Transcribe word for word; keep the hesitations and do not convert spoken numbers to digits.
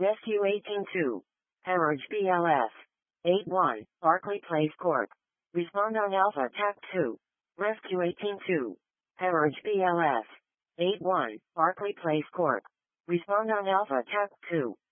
Rescue eighteen two. Hemorrhage B L S. eight one. Barclay Place Corp. Respond on Alpha T A C two. Rescue eighteen two. Hemorrhage B L S. eight one. Barclay Place Corp. Respond on Alpha T A C two.